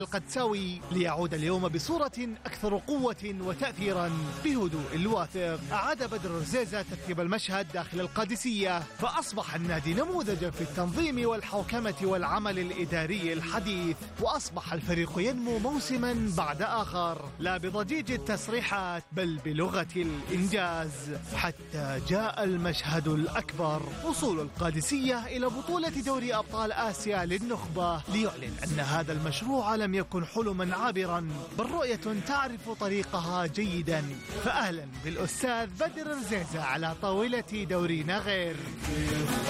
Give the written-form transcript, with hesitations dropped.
القدساوي ليعود اليوم بصورة أكثر قوة وتأثيرا بهدوء الواثق. أعاد بدر رزيزة ترتيب المشهد داخل القادسية، فأصبح النادي نموذجا في التنظيم والحوكمة والعمل الإداري الحديث، وأصبح الفريق ينمو موسما بعد آخر، لا بضجيج التصريحات بل بلغة الإنجاز، حتى جاء المشهد الأكبر: وصول القادسية إلى بطولة دوري أبطال آسيا للنخبة، ليعلن أن هذا المشروع لم يكن حلما عابرا بل رؤية تعرف طريقها جيدا. فأهلا بالأستاذ بدر رزيزة على طاولة دورينا غير.